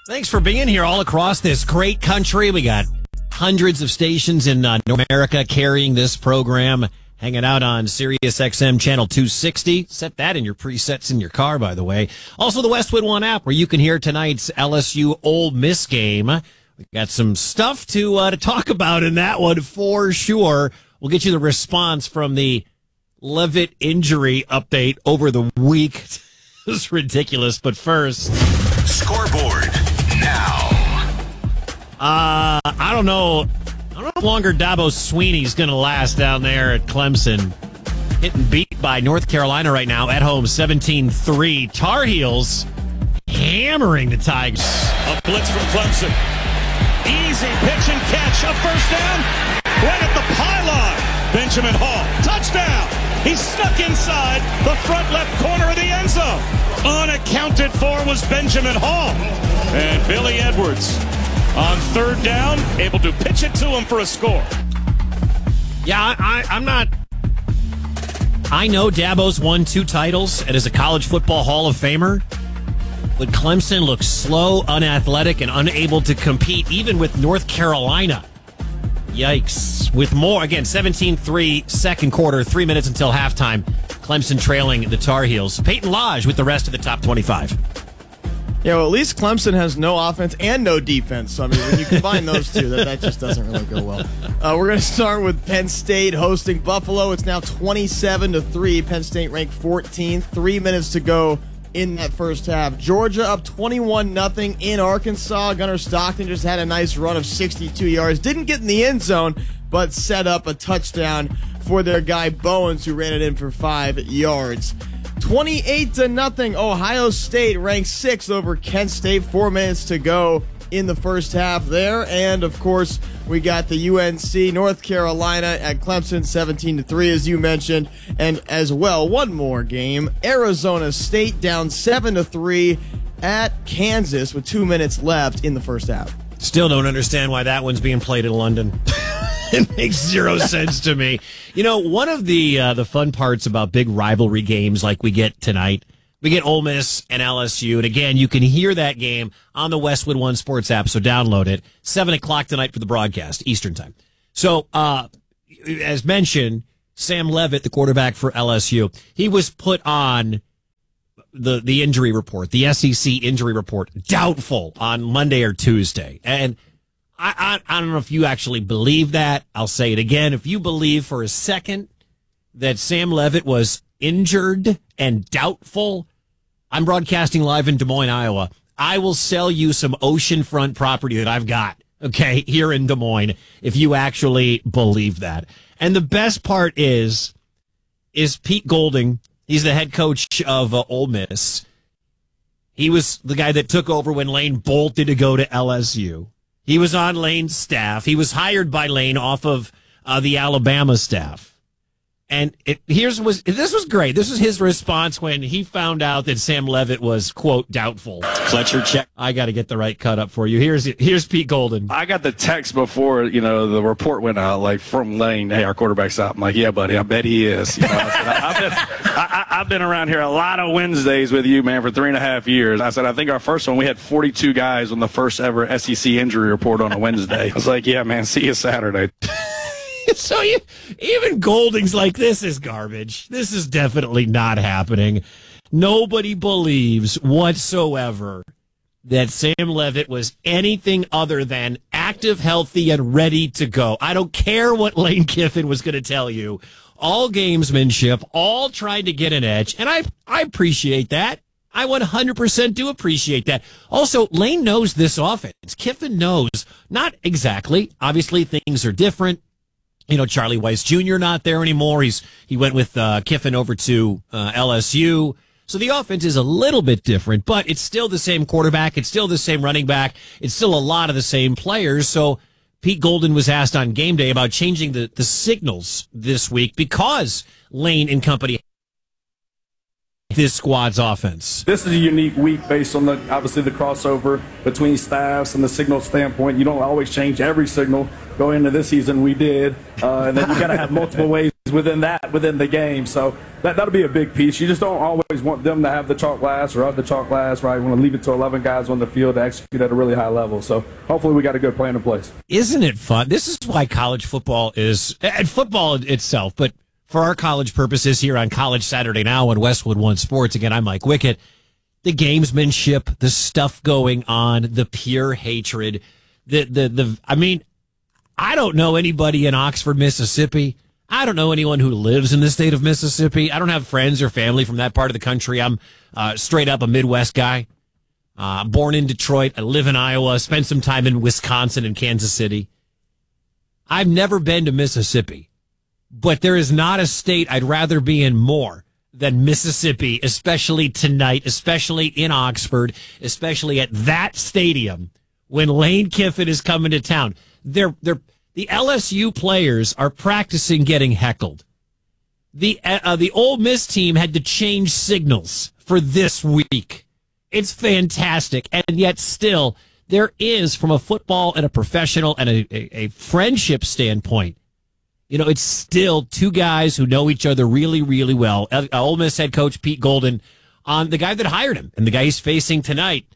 Thanks for being here all across this great country. We got hundreds of stations in North America carrying this program, hanging out on Sirius XM channel 260. Set that in your presets in your car, by the way. Also, the Westwood One app, where you can hear tonight's LSU Ole Miss game. We got some stuff to talk about in that one for sure. We'll get you the response from the Levitt injury update over the week. It was ridiculous, but first, scoreboard now. I don't know how longer Dabo Swinney's going to last down there at Clemson. Getting beat by North Carolina right now at home, 17-3. Tar Heels hammering the Tigers. A blitz from Clemson. Easy pitch and catch. A first down right at the pylon. Benjamin Hall. Touchdown. He snuck inside the front left corner of the end zone. Unaccounted for was Benjamin Hall. And Billy Edwards on third down, able to pitch it to him for a score. Yeah, I'm not. I know Dabo's won 2 titles and is a college football Hall of Famer, but Clemson looks slow, unathletic, and unable to compete even with North Carolina. Yikes. With more, again, 17-3, second quarter, 3 minutes until halftime. Clemson trailing the Tar Heels. Peyton Lodge with the rest of the top 25. Yeah, well, at least Clemson has no offense and no defense. So, I mean, when you combine those two, that just doesn't really go well. We're going to start with Penn State hosting Buffalo. It's now 27-3. Penn State ranked 14th. 3 minutes to go in that first half. Georgia up 21-0 in Arkansas. Gunnar Stockton just had a nice run of 62 yards. Didn't get in the end zone, but set up a touchdown for their guy Bowens, who ran it in for 5 yards. 28-0. Ohio State ranks 6th over Kent State. 4 minutes to go in the first half there. And, of course, we got the UNC North Carolina at Clemson 17-3, as you mentioned. And as well, one more game. Arizona State down 7-3 at Kansas with 2 minutes left in the first half. Still don't understand why that one's being played in London. It makes zero sense to me. You know, one of the fun parts about big rivalry games like we get tonight, we get Ole Miss and LSU. And again, you can hear that game on the Westwood One Sports app, so download it. 7 o'clock tonight for the broadcast, Eastern time. So, as mentioned, Sam Levitt, the quarterback for LSU, he was put on the injury report, the SEC injury report, doubtful on Monday or Tuesday. And I don't know if you actually believe that. I'll say it again. If you believe for a second that Sam Levitt was injured and doubtful, I'm broadcasting live in Des Moines, Iowa. I will sell you some oceanfront property that I've got, okay, here in Des Moines, if you actually believe that. And the best part is Pete Golding. He's the head coach of Ole Miss. He was the guy that took over when Lane bolted to go to LSU. He was on Lane's staff. He was hired by Lane off of the Alabama staff. And this was great. This was his response when he found out that Sam Levitt was, quote, doubtful. Fletcher check. I got to get the right cut up for you. Here's Pete Golden. I got the text before, the report went out, like, from Lane, hey, our quarterback's out. I'm like, yeah, buddy, I bet he is. I've been around here a lot of Wednesdays with you, man, for 3.5 years. I said, I think our first one, we had 42 guys on the first ever SEC injury report on a Wednesday. I was like, yeah, man, see you Saturday. So even Golding's like, this is garbage. This is definitely not happening. Nobody believes whatsoever that Sam Levitt was anything other than active, healthy, and ready to go. I don't care what Lane Kiffin was going to tell you. All gamesmanship, all trying to get an edge, and I appreciate that. I 100% do appreciate that. Also, Lane knows this offense. Kiffin knows. Not exactly. Obviously, things are different. Charlie Weiss Jr. not there anymore. He went with Kiffin over to LSU. So the offense is a little bit different, but it's still the same quarterback. It's still the same running back. It's still a lot of the same players. So Pete Golden was asked on game day about changing the signals this week because Lane and company this squad's offense. This is a unique week based on obviously the crossover between staffs and the signal standpoint. You don't always change every signal. Going into this season, we did. And then you got to have multiple ways within the game. So that'll be a big piece. You just don't always want them to have the chalk last or have the chalk last, right? You want to leave it to 11 guys on the field to execute at a really high level. So hopefully we got a good plan in place. Isn't it fun? This is why college football is, and football itself, but for our college purposes here on College Saturday Now on Westwood One Sports, again, I'm Mike Wickett. The gamesmanship, the stuff going on, the pure hatred, I mean, I don't know anybody in Oxford, Mississippi. I don't know anyone who lives in the state of Mississippi. I don't have friends or family from that part of the country. I'm straight up a Midwest guy. Born in Detroit. I live in Iowa. Spent some time in Wisconsin and Kansas City. I've never been to Mississippi, but there is not a state I'd rather be in more than Mississippi, especially tonight, especially in Oxford, especially at that stadium when Lane Kiffin is coming to town. The LSU players are practicing getting heckled. The Ole Miss team had to change signals for this week. It's fantastic, and yet still there is, from a football and a professional and a friendship standpoint, you know, it's still two guys who know each other really, really well. Ole Miss head coach Pete Golden on the guy that hired him and the guy he's facing tonight.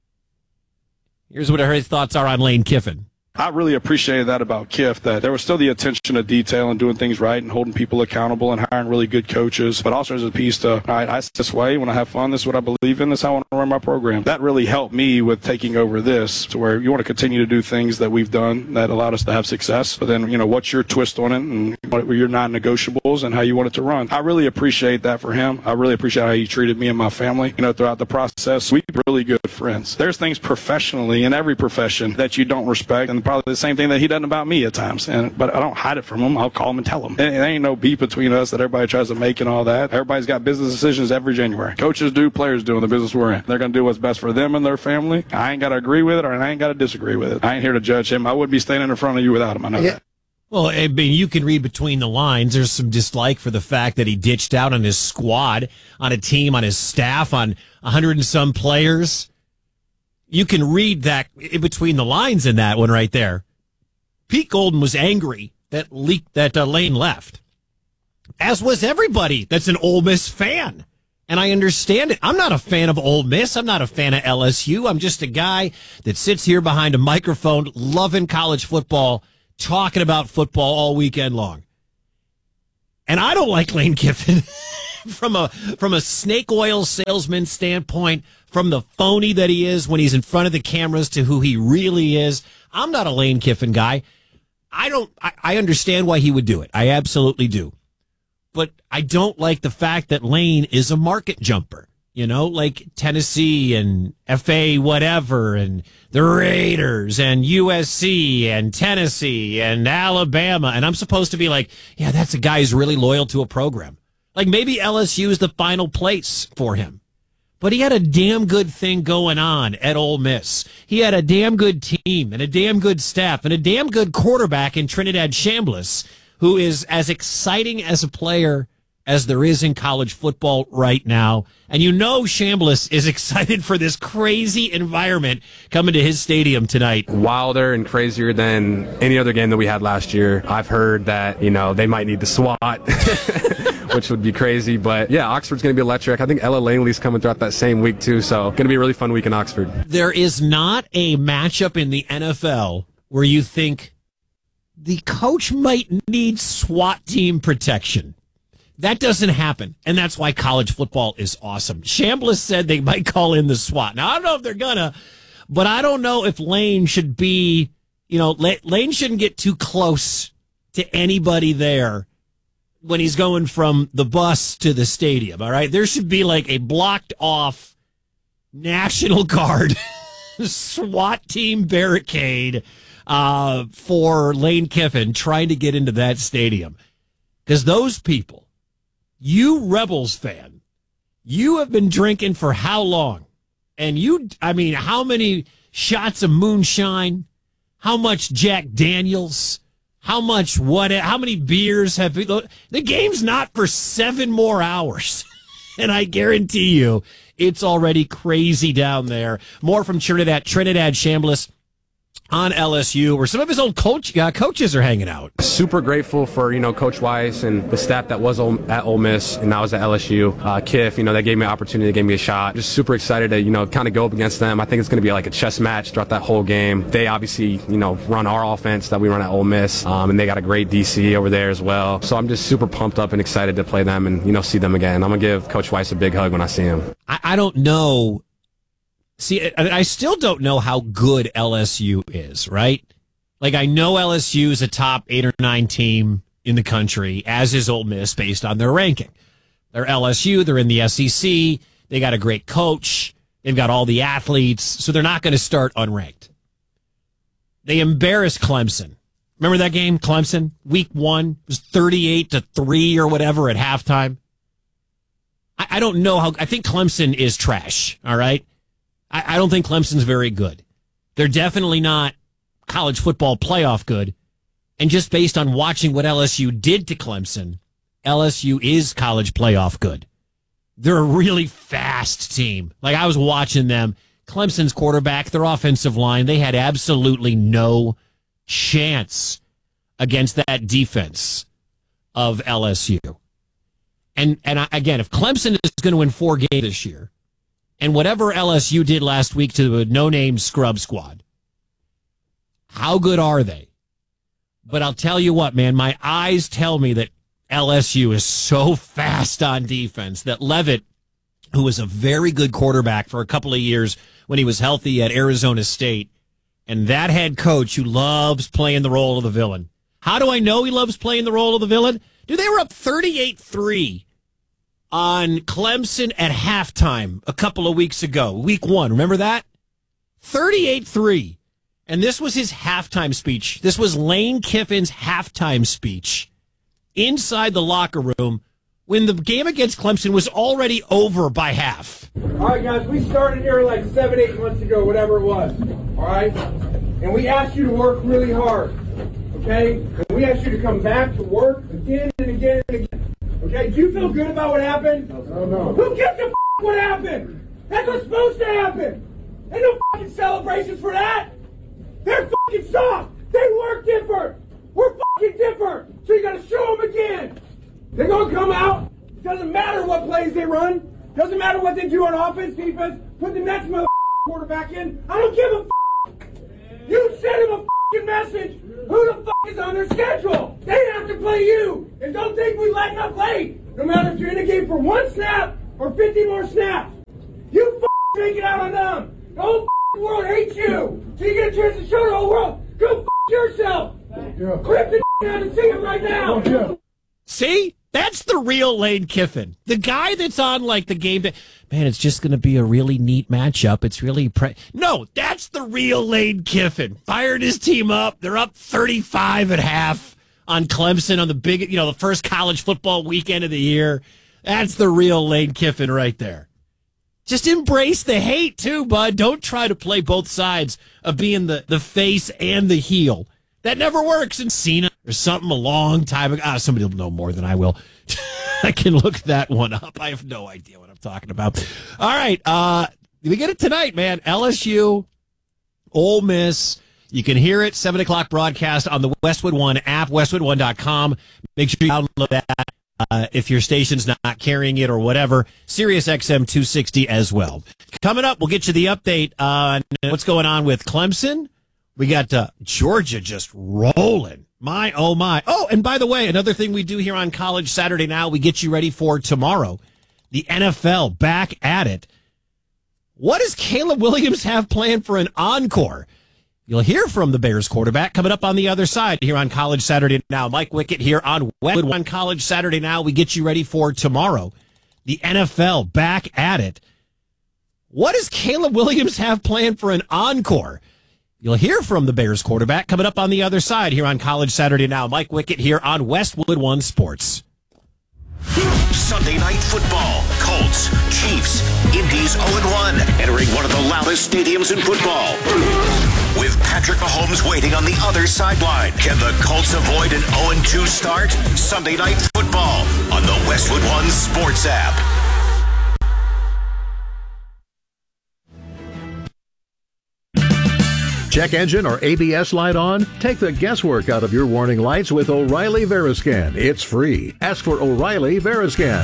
Here's what his thoughts are on Lane Kiffin. I really appreciated that about Kiff, that there was still the attention to detail and doing things right and holding people accountable and hiring really good coaches. But also there's a piece to, all right, I this way when I have fun. This is what I believe in. This is how I want to run my program. That really helped me with taking over this, to where you want to continue to do things that we've done that allowed us to have success. But then, you know, what's your twist on it and what were your non-negotiables and how you want it to run. I really appreciate that for him. I really appreciate how he treated me and my family, you know, throughout the process. We're really good friends. There's things professionally in every profession that you don't respect, and probably the same thing that he doesn't about me at times. But I don't hide it from him. I'll call him and tell him. And there ain't no beef between us that everybody tries to make and all that. Everybody's got business decisions every January. Coaches do, players do in the business we're in. They're going to do what's best for them and their family. I ain't got to agree with it, or I ain't got to disagree with it. I ain't here to judge him. I wouldn't be standing in front of you without him. I know that. Well, I mean, you can read between the lines. There's some dislike for the fact that he ditched out on his squad, on a team, on his staff, on 100 and some players. You can read that in between the lines in that one right there. Pete Golden was angry that Lane left, as was everybody that's an Ole Miss fan. And I understand it. I'm not a fan of Ole Miss. I'm not a fan of LSU. I'm just a guy that sits here behind a microphone loving college football, talking about football all weekend long. And I don't like Lane Kiffin from a snake oil salesman standpoint, from the phony that he is when he's in front of the cameras to who he really is. I'm not a Lane Kiffin guy. I understand why he would do it. I absolutely do. But I don't like the fact that Lane is a market jumper, you know, like Tennessee and FA whatever and the Raiders and USC and Tennessee and Alabama. And I'm supposed to be like, yeah, that's a guy who's really loyal to a program. Like maybe LSU is the final place for him. But he had a damn good thing going on at Ole Miss. He had a damn good team and a damn good staff and a damn good quarterback in Trinidad Chambliss, who is as exciting as a player as there is in college football right now. And you know Chambliss is excited for this crazy environment coming to his stadium tonight. Wilder and crazier than any other game that we had last year. I've heard that, you know, they might need to SWAT, which would be crazy. But yeah, Oxford's going to be electric. I think Ella Langley's coming throughout that same week too. So going to be a really fun week in Oxford. There is not a matchup in the NFL where you think the coach might need SWAT team protection. That doesn't happen, and that's why college football is awesome. Chambliss said they might call in the SWAT. Now, I don't know if they're gonna, but I don't know if Lane should be, you know, Lane shouldn't get too close to anybody there when he's going from the bus to the stadium, all right? There should be like a blocked-off National Guard SWAT team barricade for Lane Kiffin trying to get into that stadium. Because those people, you Rebels fan, you have been drinking for how long? And how many shots of moonshine? How much Jack Daniels? How many beers have you? The game's not for 7 more hours. And I guarantee you, it's already crazy down there. More from Trinidad Chambliss. on LSU, where some of his old coaches are hanging out. Super grateful for, Coach Weiss and the staff that was at Ole Miss and now is at LSU. Kiff, they gave me an opportunity, they gave me a shot. Just super excited to, kind of go up against them. I think it's going to be like a chess match throughout that whole game. They obviously, run our offense that we run at Ole Miss, and they got a great DC over there as well. So I'm just super pumped up and excited to play them and, see them again. I'm going to give Coach Weiss a big hug when I see him. I don't know. See, I still don't know how good LSU is, right? Like, I know LSU is a top 8 or 9 team in the country, as is Ole Miss, based on their ranking. They're LSU. They're in the SEC. They got a great coach. They've got all the athletes, so they're not going to start unranked. They embarrassed Clemson. Remember that game, Clemson? Week 1 it was 38-3 or whatever at halftime. I don't know how. I think Clemson is trash, all right? I don't think Clemson's very good. They're definitely not college football playoff good. And just based on watching what LSU did to Clemson, LSU is college playoff good. They're a really fast team. Like, I was watching them. Clemson's quarterback, their offensive line, they had absolutely no chance against that defense of LSU. And again, if Clemson is going to win 4 games this year, and whatever LSU did last week to the no-name scrub squad, how good are they? But I'll tell you what, man, my eyes tell me that LSU is so fast on defense that Leavitt, who was a very good quarterback for a couple of years when he was healthy at Arizona State, and that head coach who loves playing the role of the villain. How do I know he loves playing the role of the villain? Dude, they were up 38-3 on Clemson at halftime a couple of weeks ago, week 1. Remember that? 38-3. And this was his halftime speech. This was Lane Kiffin's halftime speech inside the locker room when the game against Clemson was already over by half. All right, guys, we started here like 7-8 months ago, whatever it was, all right? And we asked you to work really hard, okay? And we asked you to come back to work again and again and again. Okay, do you feel good about what happened? No. Who gives a f*** what happened? That's what's supposed to happen. Ain't no fucking celebrations for that. They're fucking soft. They work different. We're fucking different. So you gotta show them again. They're gonna come out. Doesn't matter what plays they run. Doesn't matter what they do on offense, defense. Put the next mother quarterback in. I don't give a f***. You send him a fucking message. Who the fuck is on their schedule? They have to play you. And don't think we lighten up late. No matter if you're in a game for 1 snap or 50 more snaps. You take it out on them. The whole world hates you. So you get a chance to show the whole world. Go yourself. Clip the down and see it right now. See? That's the real Lane Kiffin. The guy that's on, like, the game. Man, it's just going to be a really neat matchup. It's really... No, that's the real Lane Kiffin. Fired his team up. They're up 35 at half on Clemson on the big, the first college football weekend of the year. That's the real Lane Kiffin right there. Just embrace the hate, too, bud. Don't try to play both sides of being the face and the heel. That never works in Cena or something a long time ago. Somebody will know more than I will. I can look that one up. I have no idea what I'm talking about. All right. We get it tonight, man. LSU, Ole Miss. You can hear it, 7 o'clock broadcast on the Westwood One app, westwood1.com. Make sure you download that if your station's not carrying it or whatever. Sirius XM 260 as well. Coming up, we'll get you the update on what's going on with Clemson. We got Georgia just rolling. My, oh, my. Oh, and by the way, another thing we do here on College Saturday Now, we get you ready for tomorrow. The NFL back at it. What does Caleb Williams have planned for an encore? You'll hear from the Bears quarterback coming up on the other side here on College Saturday Now. Mike Wickett here on Westwood on College Saturday Now. We get you ready for tomorrow. The NFL back at it. What does Caleb Williams have planned for an encore? You'll hear from the Bears quarterback coming up on the other side here on College Saturday Now. Mike Wickett here on Westwood One Sports. Sunday Night Football. Colts, Chiefs, Indy's 0-1, entering one of the loudest stadiums in football. With Patrick Mahomes waiting on the other sideline. Can the Colts avoid an 0-2 start? Sunday Night Football on the Westwood One Sports app. Check engine or ABS light on? Take the guesswork out of your warning lights with O'Reilly Veriscan. It's free. Ask for O'Reilly Veriscan.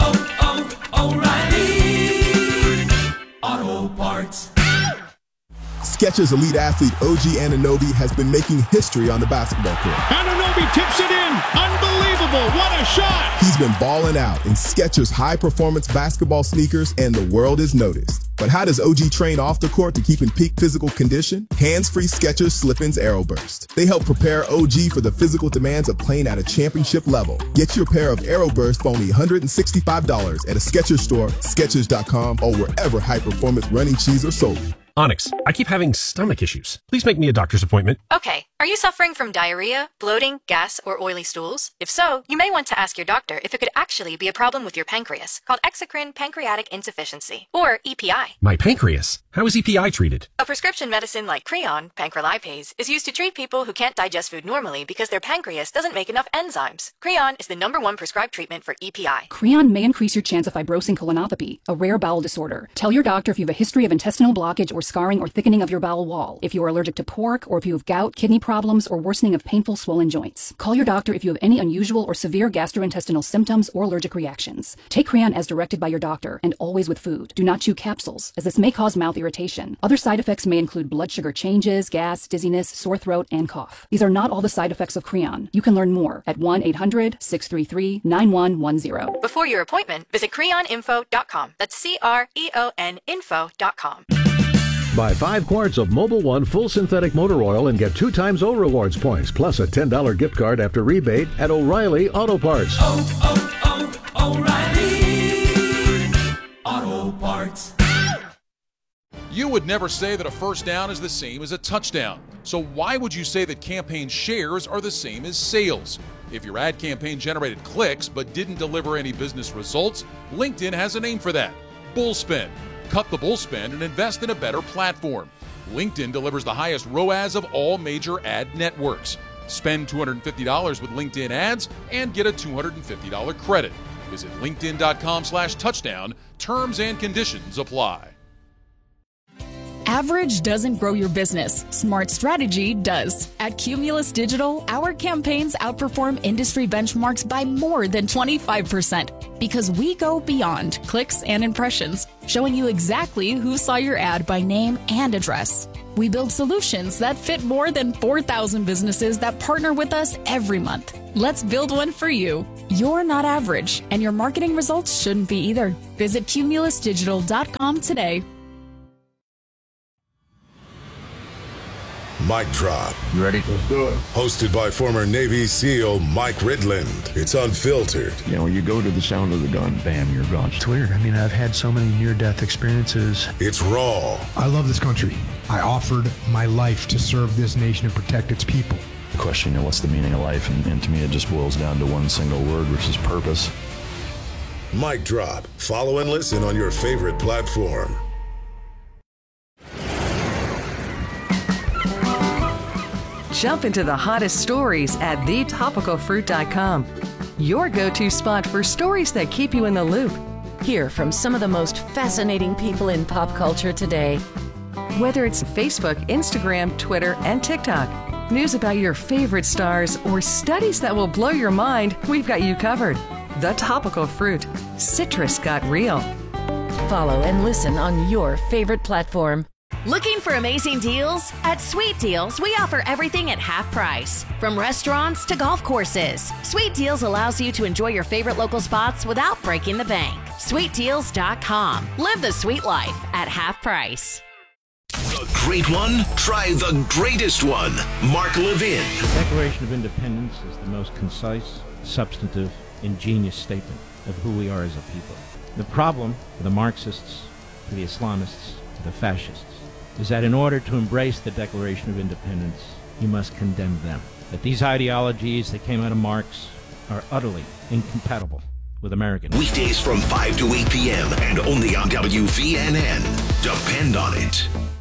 O'Reilly Auto Parts. Skechers elite athlete OG Anunoby has been making history on the basketball court. Anunoby tips it in. Unbelievable. What a shot. He's been balling out in Skechers high-performance basketball sneakers, and the world is noticed. But how does OG train off the court to keep in peak physical condition? Hands-free Skechers Slip-ins Aeroburst. They help prepare OG for the physical demands of playing at a championship level. Get your pair of Aeroburst for only $165 at a Skechers store, Skechers.com, or wherever high-performance running shoes are sold. Onyx, I keep having stomach issues. Please make me a doctor's appointment. Okay. Are you suffering from diarrhea, bloating, gas, or oily stools? If so, you may want to ask your doctor if it could actually be a problem with your pancreas, called exocrine pancreatic insufficiency, or EPI. My pancreas? How is EPI treated? A prescription medicine like Creon, pancrelipase, is used to treat people who can't digest food normally because their pancreas doesn't make enough enzymes. Creon is the #1 prescribed treatment for EPI. Creon may increase your chance of fibrosing colonopathy, a rare bowel disorder. Tell your doctor if you have a history of intestinal blockage or scarring or thickening of your bowel wall, if you are allergic to pork, or if you have gout, kidney problems, or worsening of painful swollen joints. Call your doctor if you have any unusual or severe gastrointestinal symptoms or allergic reactions. Take Creon as directed by your doctor, and always with food. Do not chew capsules, as this may cause mouth irritation. Other side effects may include blood sugar changes, gas, dizziness, sore throat, and cough. These are not all the side effects of Creon. You can learn more at 1-800-633-9110. Before your appointment, visit creoninfo.com. That's CREON info.com. Buy 5 quarts of Mobil 1 full synthetic motor oil and get 2 times O Rewards points, plus a $10 gift card after rebate at O'Reilly Auto Parts. O'Reilly Auto Parts. You would never say that a first down is the same as a touchdown. So why would you say that campaign shares are the same as sales? If your ad campaign generated clicks but didn't deliver any business results, LinkedIn has a name for that: bullspend. Cut the bullspend and invest in a better platform. LinkedIn delivers the highest ROAS of all major ad networks. Spend $250 with LinkedIn ads and get a $250 credit. Visit linkedin.com/touchdown. Terms and conditions apply. Average doesn't grow your business. Smart strategy does. At Cumulus Digital, our campaigns outperform industry benchmarks by more than 25% because we go beyond clicks and impressions, showing you exactly who saw your ad by name and address. We build solutions that fit more than 4,000 businesses that partner with us every month. Let's build one for you. You're not average, and your marketing results shouldn't be either. Visit cumulusdigital.com today. Mic Drop. You ready? Let's do it. Hosted by former Navy SEAL Mike Ridland. It's unfiltered. You know, you go to the sound of the gun, bam, you're gone. It's weird. I mean, I've had so many near-death experiences. It's raw. I love this country. I offered my life to serve this nation and protect its people. The question, you know, what's the meaning of life? And to me, it just boils down to one single word, which is purpose. Mic Drop. Follow and listen on your favorite platform. Jump into the hottest stories at thetopicalfruit.com. Your go-to spot for stories that keep you in the loop. Hear from some of the most fascinating people in pop culture today. Whether it's Facebook, Instagram, Twitter, and TikTok, news about your favorite stars, or studies that will blow your mind, we've got you covered. The Topical Fruit. Citrus got real. Follow and listen on your favorite platform. Looking for amazing deals? At Sweet Deals, we offer everything at half price. From restaurants to golf courses, Sweet Deals allows you to enjoy your favorite local spots without breaking the bank. SweetDeals.com. Live the sweet life at half price. The great one? Try the greatest one. Mark Levin. The Declaration of Independence is the most concise, substantive, ingenious statement of who we are as a people. The problem for the Marxists, for the Islamists, for the fascists, is that in order to embrace the Declaration of Independence, you must condemn them. That these ideologies that came out of Marx are utterly incompatible with American. Weekdays from 5 to 8 p.m. and only on WVNN. Depend on it.